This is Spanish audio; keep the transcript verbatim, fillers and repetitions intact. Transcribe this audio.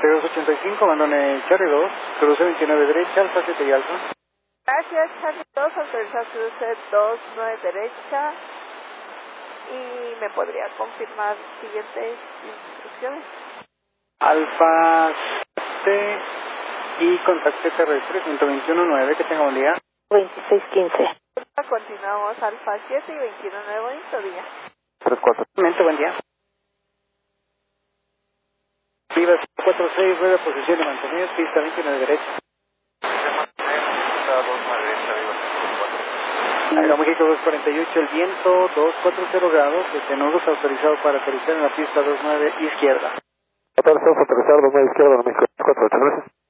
treinta y dos ochenta y cinco, abandone Charlie dos, cruce veintinueve derecha, Alfa siete y Alfa. Gracias, Charlie dos, autoriza cruce dos nueve derecha. Y me podría confirmar siguientes instrucciones. Alfa siete y contacte terrestre ciento veintiuno nueve, que tenga buen día. veintiséis quince. Continuamos Alfa siete y veintiuno nueve, bonito día. tres cuatro. Buen día. Viva cuatro seis, nueve, posición de mantener, pista veintinueve derecha. Aeroméxico dos cuarenta y ocho, el viento doscientos cuarenta grados, este nudos autorizado para aterrizar en la pista veintinueve izquierda. Autorizado para aterrizar veintinueve izquierda, México cuatro ocho, gracias.